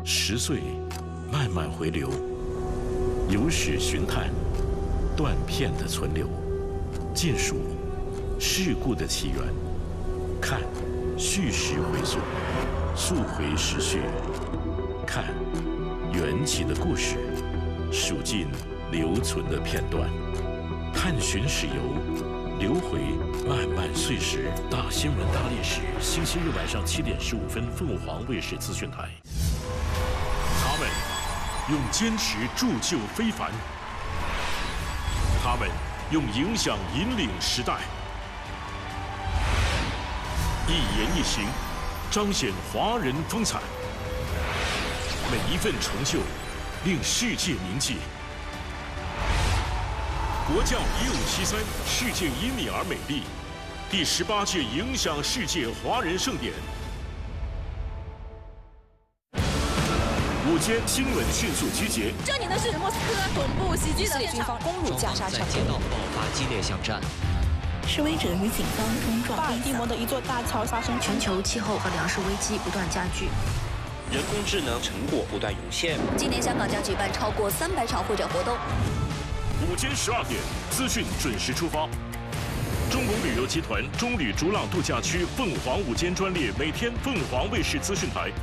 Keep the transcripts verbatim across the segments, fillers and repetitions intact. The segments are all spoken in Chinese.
十岁慢慢回流，有史寻探，断片的存留，尽数事故的起源，看叙事回溯，溯回时序，看缘起的故事，数尽留存的片段，探寻史游，流回漫漫岁时。大新闻大历史，星期日晚上七点十五分，凤凰卫视资讯台。他们用坚持铸就非凡，他们用影响引领时代，一言一行彰显华人风采，每一份成就令世界铭记。国教一五七三，世界因你而美丽。第十八届影响世界华人盛典，午间新闻迅速集结。 这里呢是莫斯科恐怖袭击的军方攻入加沙城， 街道爆发激烈巷战。 示威者与警方冲撞。 巴尔的摩的一座大桥发生全球气候和粮食危机不断加剧， 人工智能成果不断涌现。 今年香港将举办超过三百场会展活动。 午间十二点，资讯准时出发。中国旅游集团中旅逐浪度假区凤凰午间专列，每天凤凰卫视资讯台。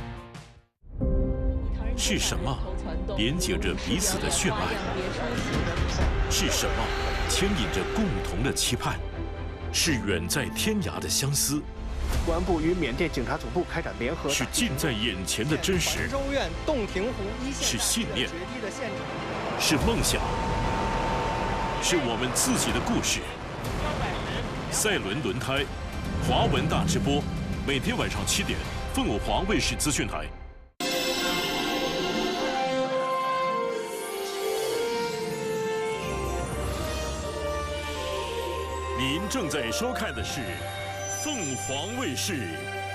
是什么连接着彼此的血脉？是什么牵引着共同的期盼？是远在天涯的相思。 公安部与缅甸警察总部开展联合。 是近在眼前的真实。 州院洞庭湖一线。 是信念。是梦想。是我们自己的故事。赛伦轮胎，华文大直播，每天晚上七点，凤凰卫视资讯台。您正在收看的是凤凰卫视